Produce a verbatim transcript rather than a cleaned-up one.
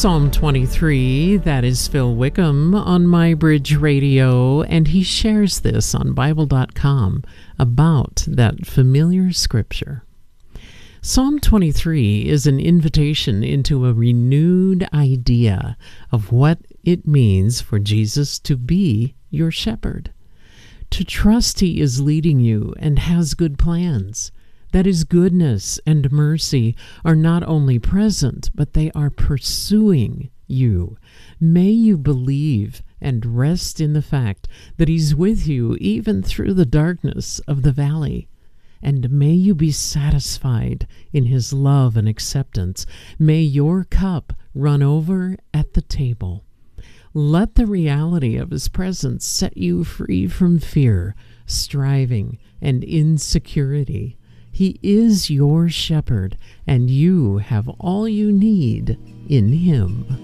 Psalm twenty-three, that is Phil Wickham on My Bridge Radio, and he shares this on Bible dot com about that familiar scripture. Psalm twenty-three is an invitation into a renewed idea of what it means for Jesus to be your shepherd, to trust he is leading you and has good plans, that his goodness and mercy are not only present, but they are pursuing you. May you believe and rest in the fact that he's with you even through the darkness of the valley. And may you be satisfied in his love and acceptance. May your cup run over at the table. Let the reality of his presence set you free from fear, striving, and insecurity. He is your shepherd, and you have all you need in him.